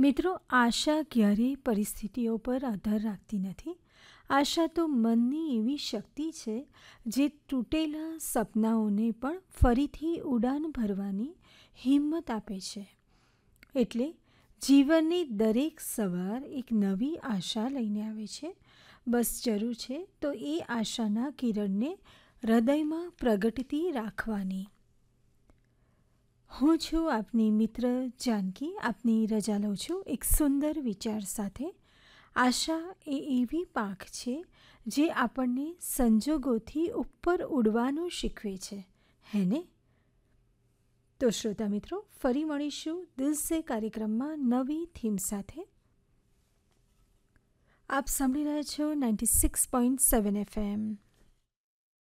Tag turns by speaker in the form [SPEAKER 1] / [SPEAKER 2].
[SPEAKER 1] મિત્રો, આશા ક્યારેય પરિસ્થિતિઓ પર આધાર રાખતી નથી. આશા તો મનની એવી શક્તિ છે જે તૂટેલા સપનાઓને પણ ફરીથી ઉડાન ભરવાની હિંમત આપે છે. એટલે જીવનની દરેક સવાર એક નવી આશા લઈને આવે છે. બસ જરૂર છે તો એ આશાના કિરણને હૃદયમાં પ્રગટતી રાખવાની. હું છું આપની મિત્ર જાનકી. આપની રજા લઉં છું એક સુંદર વિચાર સાથે. આશા એ એવી પાંખ છે જે આપણને સંજોગોથી ઉપર ઉડવાનું શીખવે છે, હે ને? તો શ્રોતા મિત્રો, ફરી મળીશું દિલ સે કાર્યક્રમમાં નવી થીમ સાથે. આપ સાંભળી રહ્યા છો 96.7 FM.